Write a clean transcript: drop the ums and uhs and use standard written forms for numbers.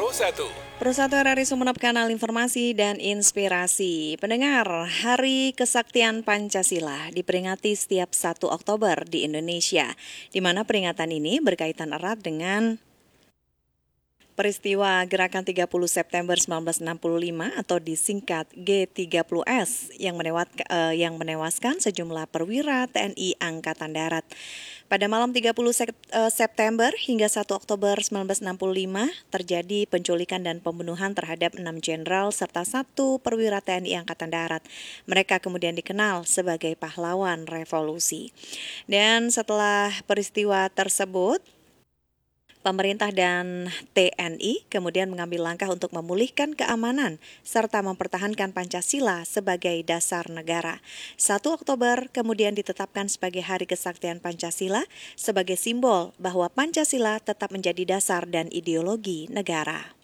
Persatu RRI Sumeneb, kanal informasi dan inspirasi. Pendengar, Hari Kesaktian Pancasila diperingati setiap 1 Oktober di Indonesia, di mana peringatan ini berkaitan erat dengan peristiwa Gerakan 30 September 1965 atau disingkat G30S yang menewaskan sejumlah perwira TNI Angkatan Darat. Pada malam 30 September hingga 1 Oktober 1965 terjadi penculikan dan pembunuhan terhadap 6 jenderal serta 1 perwira TNI Angkatan Darat. Mereka kemudian dikenal sebagai pahlawan revolusi. Dan setelah peristiwa tersebut, pemerintah dan TNI kemudian mengambil langkah untuk memulihkan keamanan serta mempertahankan Pancasila sebagai dasar negara. 1 Oktober kemudian ditetapkan sebagai Hari Kesaktian Pancasila sebagai simbol bahwa Pancasila tetap menjadi dasar dan ideologi negara.